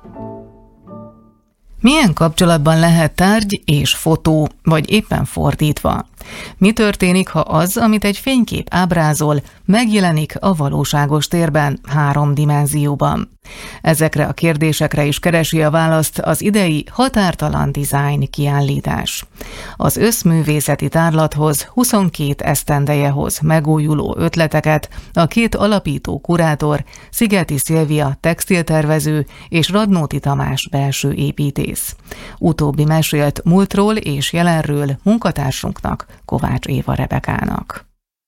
Milyen kapcsolatban lehet tárgy és fotó, vagy éppen fordítva? Mi történik, ha az, amit egy fénykép ábrázol, megjelenik a valóságos térben, 3 dimenzióban? Ezekre a kérdésekre is keresi a választ az idei Határtalan Design kiállítás. Az összművészeti tárlathoz 22 esztendeje hoz megújuló ötleteket a 2 alapító kurátor, Szigeti Szilvia textiltervező és Radnóti Tamás belső építész. Utóbbi mesélt múltról és jelenről munkatársunknak, Kovács Éva Rebekának.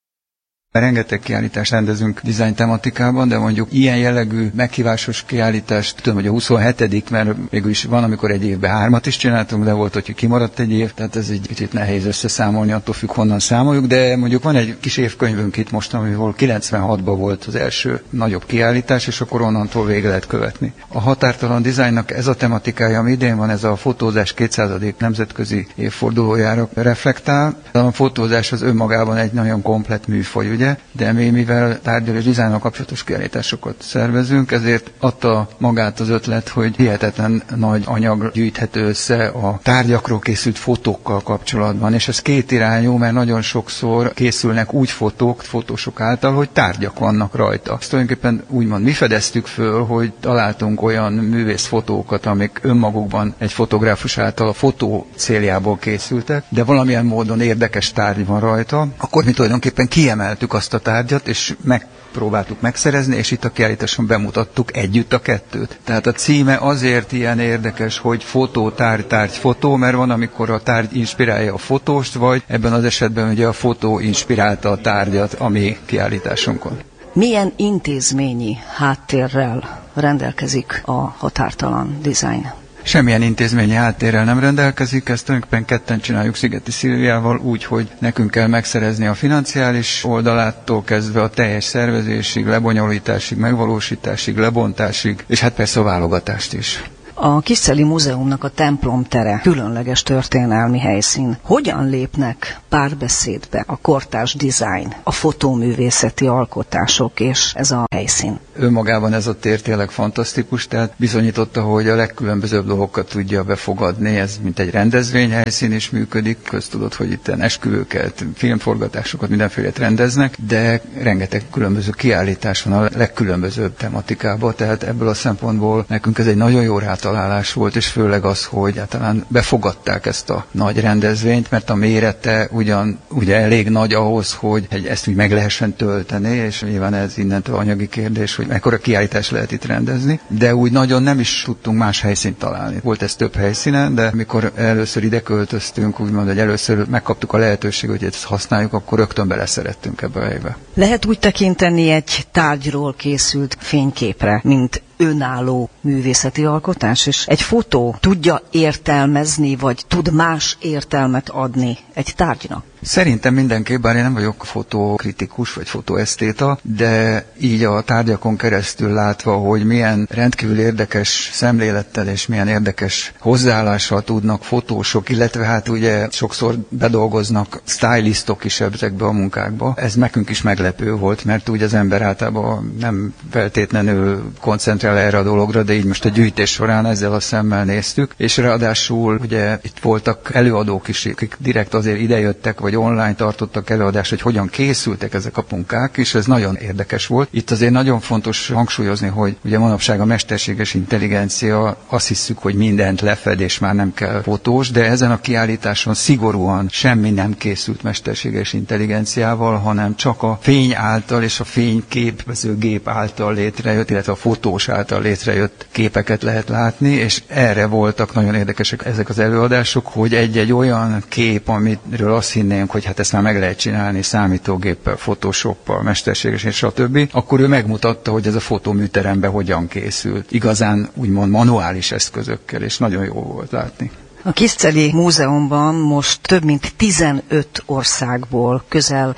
Rengeteg kiállítást rendezünk design tematikában, de mondjuk ilyen jellegű meghívásos kiállítást, tudom, hogy a 27., mert mégis van, amikor egy évben 3-at is csináltunk, de volt, hogy kimaradt egy év, tehát ez egy kicsit nehéz összeszámolni, attól függ, honnan számoljuk, de mondjuk van egy kis évkönyvünk itt most, amihol 96-ban volt az első nagyobb kiállítás, és akkor onnantól végig lehet követni. A Határtalan Designnak ez a tematikája, ami idén van, ez a fotózás 200. nemzetközi évfordulójára reflektál. A fotózás az önmagában egy nagyon komplett műfaj, ugye? De mi, mivel tárgyal és dizájnnal kapcsolatos kiállításokat szervezünk, ezért adta magát az ötlet, hogy hihetetlen nagy anyag gyűjthető össze a tárgyakról készült fotókkal kapcsolatban, és ez kétirányú, mert nagyon sokszor készülnek úgy fotósok által, hogy tárgyak vannak rajta. Ezt tulajdonképpen úgymond mi fedeztük föl, hogy találtunk olyan művészfotókat, amik önmagukban egy fotográfus által a fotó céljából készültek, de valamilyen módon érdekes tárgy van rajta, akkor mi tulajdonképpen kiemeltük azt a tárgyat, és megpróbáltuk megszerezni, és itt a kiállításon bemutattuk együtt a 2. Tehát a címe azért ilyen érdekes, hogy fotó, tárgy, fotó, mert van, amikor a tárgy inspirálja a fotóst, vagy ebben az esetben ugye a fotó inspirálta a tárgyat a mi kiállításunkon. Milyen intézményi háttérrel rendelkezik a Határtalan Design? Semmilyen intézményi háttérrel nem rendelkezik, ezt tulajdonképpen ketten csináljuk Szigeti Szilviával úgy, hogy nekünk kell megszerezni a financiális oldalától kezdve a teljes szervezésig, lebonyolításig, megvalósításig, lebontásig, és hát persze a válogatást is. A Kisczeli Múzeumnak a templomtere különleges történelmi helyszín. Hogyan lépnek párbeszédbe a kortárs design, a fotóművészeti alkotások és ez a helyszín? Önmagában ez a tér tényleg fantasztikus, tehát bizonyította, hogy a legkülönbözőbb dolgokat tudja befogadni, ez mint egy rendezvényhelyszín is működik, köztudott, hogy itt esküvőket, filmforgatásokat, mindenfélét rendeznek, de rengeteg különböző kiállítás van a legkülönbözőbb tematikában, tehát ebből a szempontból nekünk ez egy nagyon jó rátalálás volt, és főleg az, hogy általán befogadták ezt a nagy rendezvényt, mert a mérete ugye elég nagy ahhoz, hogy ezt úgy meg lehessen tölteni, és nyilván ez innentől anyagi kérdés, hogy mekkora kiállítás lehet itt rendezni, de úgy nagyon nem is tudtunk más helyszínt találni. Volt ez több helyszínen, de mikor először ide költöztünk, úgymond, hogy először megkaptuk a lehetőséget, hogy ezt használjuk, akkor rögtön beleszerettünk ebbe a helybe. Lehet úgy tekinteni egy tárgyról készült fényképre, mint önálló művészeti alkotás, és egy fotó tudja értelmezni, vagy tud más értelmet adni egy tárgynak? Szerintem mindenképp, bár én nem vagyok fotokritikus vagy fotoesztéta, de így a tárgyakon keresztül látva, hogy milyen rendkívül érdekes szemlélettel és milyen érdekes hozzáállással tudnak fotósok, illetve hát ugye sokszor bedolgoznak stylistok is ezekbe a munkákba. Ez nekünk is meglepő volt, mert úgy az ember általában nem feltétlenül koncentrál erre a dologra, de így most a gyűjtés során ezzel a szemmel néztük, és ráadásul ugye itt voltak előadók is, akik direkt azért idejöttek, vagy online tartottak előadást, hogy hogyan készültek ezek a munkák, és ez nagyon érdekes volt. Itt azért nagyon fontos hangsúlyozni, hogy ugye manapság a mesterséges intelligencia, azt hiszük, hogy mindent lefed, és már nem kell fotós, de ezen a kiállításon szigorúan semmi nem készült mesterséges intelligenciával, hanem csak a fény által és a fényképezőgép által létrejött, illetve a fotós által létrejött képeket lehet látni, és erre voltak nagyon érdekesek ezek az előadások, hogy egy olyan kép, amiről azt hinnénk, hogy hát ezt már meg lehet csinálni számítógéppel, photoshoppal, mesterséges és stb., akkor ő megmutatta, hogy ez a fotóműteremben hogyan készült. Igazán úgymond manuális eszközökkel, és nagyon jó volt látni. A Kisczeli Múzeumban most több mint 15 országból közel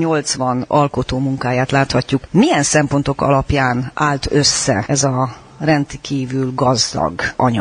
180 alkotó munkáját láthatjuk. Milyen szempontok alapján állt össze ez a rendkívül gazdag anyag?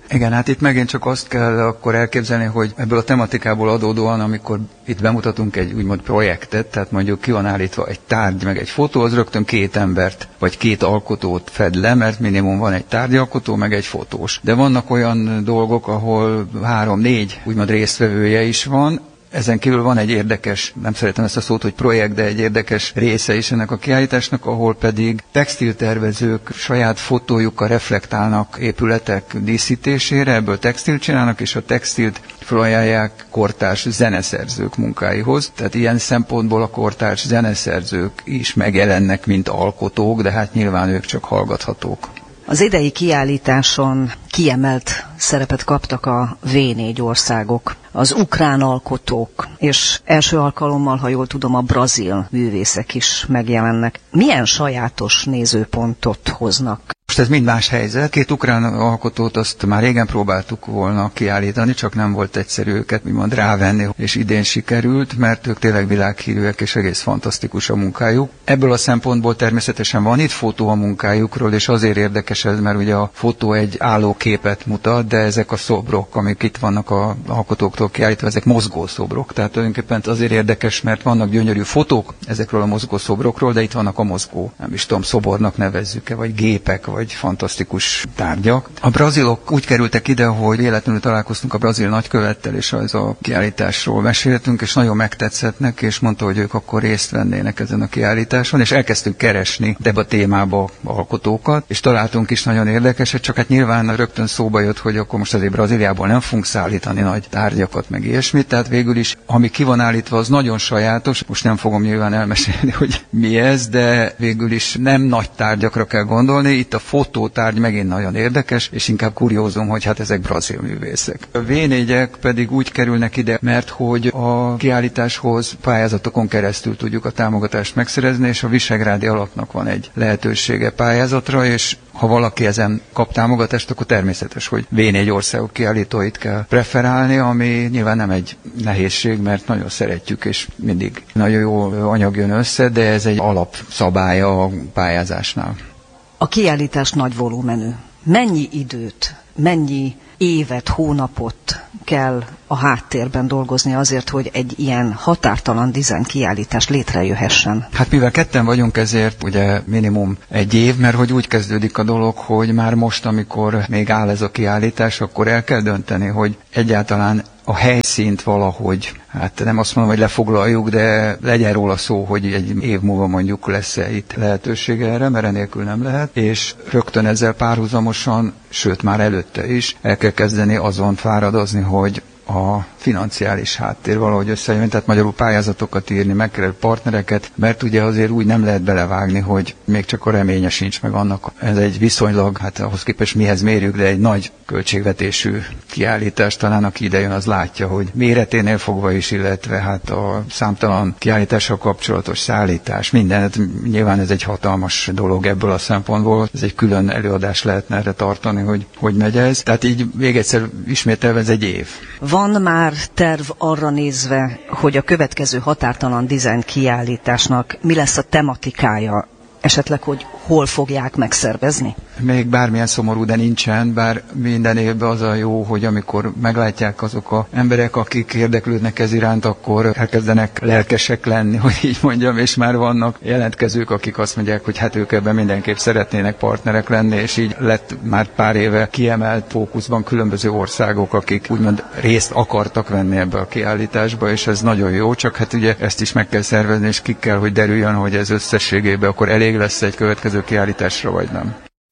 Igen, hát itt megint csak azt kell akkor elképzelni, hogy ebből a tematikából adódóan, amikor itt bemutatunk egy úgymond projektet, tehát mondjuk ki van állítva egy tárgy, meg egy fotó, az rögtön két embert, vagy két alkotót fed le, mert minimum van egy tárgyalkotó, meg egy fotós. De vannak olyan dolgok, ahol 3-4 úgymond résztvevője is van. Ezen kívül van egy érdekes, nem szeretem ezt a szót, hogy projekt, de egy érdekes része is ennek a kiállításnak, ahol pedig textiltervezők saját fotójukkal reflektálnak épületek díszítésére, ebből textilt csinálnak, és a textilt felajánlják kortárs zeneszerzők munkáihoz. Tehát ilyen szempontból a kortárs zeneszerzők is megjelennek, mint alkotók, de hát nyilván ők csak hallgathatók. Az idei kiállításon kiemelt szerepet kaptak a V4 országok, az ukrán alkotók, és első alkalommal, ha jól tudom, a brazil művészek is megjelennek. Milyen sajátos nézőpontot hoznak? Most ez mind más helyzet. Két ukrán alkotót azt már régen próbáltuk volna kiállítani, csak nem volt egyszerű őket úgymond rávenni, és idén sikerült, mert ők tényleg világhírűek, és egész fantasztikus a munkájuk. Ebből a szempontból természetesen van itt fotó a munkájukról, és azért érdekes ez, mert ugye a fotó egy álló képet mutat, de ezek a szobrok, amik itt vannak az alkotóktól kiállítva, ezek mozgó szobrok. Tehát tulajdonképpen azért érdekes, mert vannak gyönyörű fotók ezekről a mozgó szobrokról, de itt vannak a mozgó, nem is tudom, szobornak nevezzük-e, vagy gépek, vagy fantasztikus tárgyak. A brazilok úgy kerültek ide, hogy véletlenül találkoztunk a brazil nagykövettel, és az a kiállításról meséltünk, és nagyon megtetszett, és mondta, hogy ők akkor részt vennének ezen a kiállításon, és elkezdtünk keresni ebbe a témába alkotókat, és találtunk is nagyon érdekeset, csak hát nyilván rögtön szóba jött, hogy akkor most azért Brazíliából nem fogunk szállítani nagy tárgyakat, meg ilyesmit, tehát végül is, ami ki van állítva, az nagyon sajátos. Most nem fogom nyilván elmesélni, hogy mi ez, de végül is nem nagy tárgyakra kell gondolni. Itt a fotótárgy megint nagyon érdekes, és inkább kuriózum, hogy hát ezek brazil művészek. A V4-ek pedig úgy kerülnek ide, mert hogy a kiállításhoz pályázatokon keresztül tudjuk a támogatást megszerezni, és a Visegrádi Alapnak van egy lehetősége pályázatra, és ha valaki ezen kap támogatást, akkor természetes, hogy V4 országok kiállítóit kell preferálni, ami nyilván nem egy nehézség, mert nagyon szeretjük, és mindig nagyon jó anyag jön össze, de ez egy alapszabálya a pályázásnál. A kiállítás nagy volumenű. Mennyi időt, mennyi évet, hónapot kell a háttérben dolgozni azért, hogy egy ilyen határtalan dizájn kiállítás létrejöhessen? Hát mivel ketten vagyunk, ezért ugye minimum egy év, mert hogy úgy kezdődik a dolog, hogy már most, amikor még áll ez a kiállítás, akkor el kell dönteni, hogy egyáltalán a helyszínt valahogy, hát nem azt mondom, hogy lefoglaljuk, de legyen róla szó, hogy egy év múlva mondjuk lesz-e itt lehetőség erre, mert enélkül nem lehet, és rögtön ezzel párhuzamosan, sőt már előtte is el kell kezdeni azon fáradozni, hogy a financiális háttér valahogy összejön, tehát magyarul pályázatokat írni, megkerül partnereket, mert ugye azért úgy nem lehet belevágni, hogy még csak a reménye sincs meg annak. Ez egy viszonylag, hát ahhoz képest mihez mérjük, de egy nagy költségvetésű kiállítás, talán aki idejön, az látja, hogy méreténél fogva is, illetve hát a számtalan kiállítással kapcsolatos szállítás, minden, hát nyilván ez egy hatalmas dolog ebből a szempontból, ez egy külön előadás lehetne erre tartani, hogy megy ez. Tehát így még egyszer ismételve ez egy év. Van már terv arra nézve, hogy a következő határtalan dizájn kiállításnak mi lesz a tematikája? Esetleg, hogy hol fogják megszervezni? Még bármilyen szomorú, de nincsen, bár minden évben az a jó, hogy amikor meglátják azok az emberek, akik érdeklődnek ez iránt, akkor elkezdenek lelkesek lenni, hogy így mondjam, és már vannak jelentkezők, akik azt mondják, hogy hát ők ebben mindenképp szeretnének partnerek lenni, és így lett már pár éve kiemelt fókuszban különböző országok, akik úgymond részt akartak venni ebbe a kiállításba, és ez nagyon jó, csak hát ugye ezt is meg kell szervezni, és ki kell, hogy derüljön, hogy ez összességében akkor elég lesz egy következő kiállításra, vagy nem.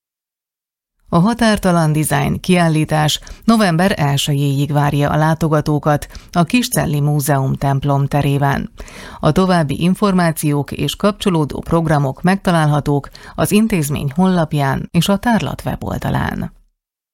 A határtalan dizájn kiállítás november 1-jéig várja a látogatókat a Kiscelli Múzeum templom terében. A további információk és kapcsolódó programok megtalálhatók az intézmény honlapján és a tárlat weboldalán.